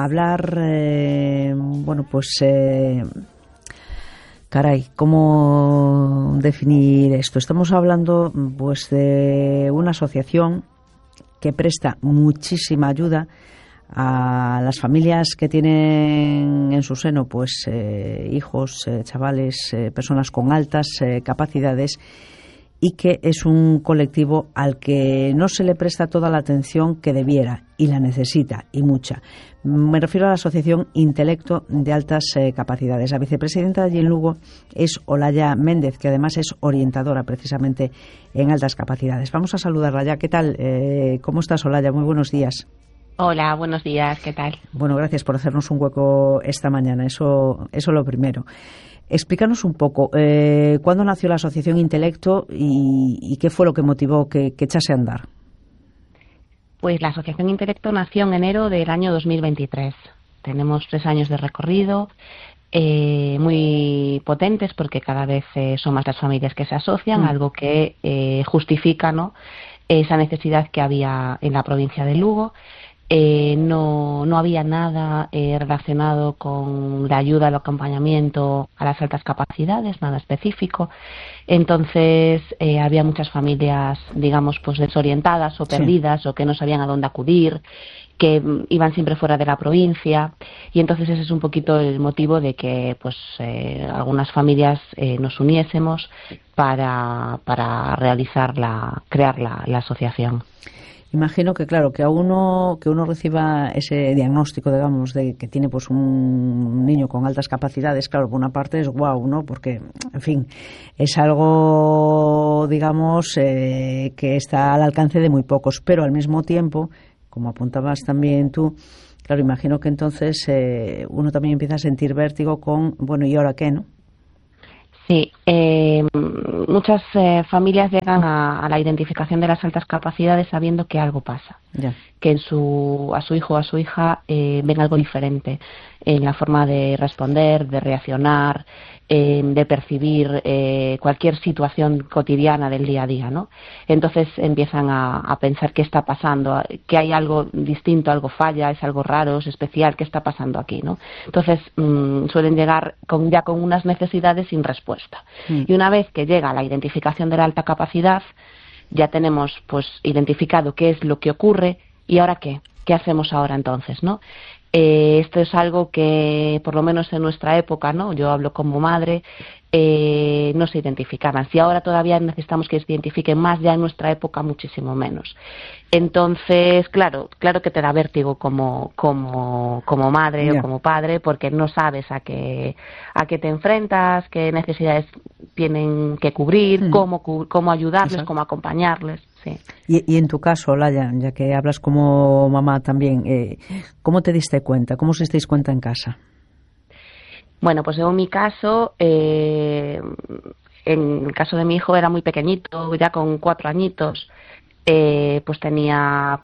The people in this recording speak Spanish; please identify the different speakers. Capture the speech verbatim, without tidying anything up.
Speaker 1: hablar, eh, bueno, pues, eh, caray, ¿cómo definir esto? Estamos hablando, pues, de una asociación que presta muchísima ayuda a las familias que tienen en su seno, pues, eh, hijos, eh, chavales, eh, personas con altas eh, capacidades, y que es un colectivo al que no se le presta toda la atención que debiera, y la necesita, y mucha. Me refiero a la Asociación Intelecto de Altas eh, Capacidades. La vicepresidenta allí en Lugo es Olaya Méndez, que además es orientadora precisamente en altas capacidades. Vamos a saludarla ya. ¿Qué tal? Eh, ¿Cómo estás, Olaya? Muy buenos días.
Speaker 2: Hola, buenos días. ¿Qué tal?
Speaker 1: Bueno, gracias por hacernos un hueco esta mañana. Eso, eso lo primero. Explícanos un poco, eh, ¿cuándo nació la Asociación Intelecto y, y qué fue lo que motivó que, que echase a andar?
Speaker 2: Pues la Asociación Intelecto nació en enero del año dos mil veintitrés. Tenemos tres años de recorrido, eh, muy potentes porque cada vez eh, son más las familias que se asocian, mm. algo que eh, justifica, ¿no?, esa necesidad que había en la provincia de Lugo. Eh, no, no había nada eh, relacionado con la ayuda, el acompañamiento a las altas capacidades, nada específico. Entonces eh, había muchas familias, digamos, pues desorientadas o perdidas, sí, o que no sabían a dónde acudir, que mm, iban siempre fuera de la provincia, y entonces ese es un poquito el motivo de que pues eh, algunas familias eh, nos uniésemos para, para realizar la, crear la, la asociación.
Speaker 1: Imagino que, claro, que a uno que uno reciba ese diagnóstico, digamos, de que tiene pues un niño con altas capacidades, claro, por una parte es guau, ¿no? Porque, en fin, es algo, digamos, eh, que está al alcance de muy pocos, pero al mismo tiempo, como apuntabas también tú, claro, imagino que entonces eh, uno también empieza a sentir vértigo con, bueno, ¿y ahora qué, no?
Speaker 2: Sí, eh, muchas eh, familias llegan a, a la identificación de las altas capacidades sabiendo que algo pasa, yeah. que en su, a su hijo o a su hija eh, ven algo diferente en la forma de responder, de reaccionar, eh, de percibir eh, cualquier situación cotidiana del día a día, ¿no? Entonces empiezan a, a pensar qué está pasando, que hay algo distinto, algo falla, es algo raro, es especial, qué está pasando aquí, ¿no? Entonces mmm, suelen llegar con, ya con unas necesidades sin respuesta. Mm. Y una vez que llega la identificación de la alta capacidad, ya tenemos pues identificado qué es lo que ocurre y ahora qué, qué hacemos ahora entonces, ¿no? Eh, esto es algo que, por lo menos en nuestra época, ¿no?, yo hablo como madre, eh, no se identificaban. Si ahora todavía necesitamos que se identifiquen más, ya en nuestra época muchísimo menos. Entonces, claro, claro que te da vértigo como, como, como madre yeah. o como padre, porque no sabes a qué, a qué te enfrentas, qué necesidades tienen que cubrir, mm. cómo, cómo ayudarles, Exacto. cómo acompañarles. Sí.
Speaker 1: Y, y en tu caso, Olaya, ya que hablas como mamá también, eh, ¿cómo te diste cuenta? ¿Cómo os disteis cuenta en casa?
Speaker 2: Bueno, pues en mi caso, eh, en el caso de mi hijo era muy pequeñito, ya con cuatro añitos, eh, pues tenía